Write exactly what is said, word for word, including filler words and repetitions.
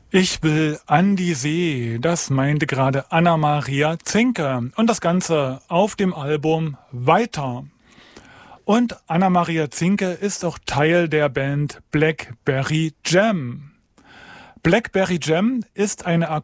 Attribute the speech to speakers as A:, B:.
A: Ich will an die See, das meinte gerade Anna-Maria Zinke. Und das Ganze auf dem Album Weiter. Und Anna-Maria Zinke ist auch Teil der Band Blackberry Jam. Blackberry Jam ist eine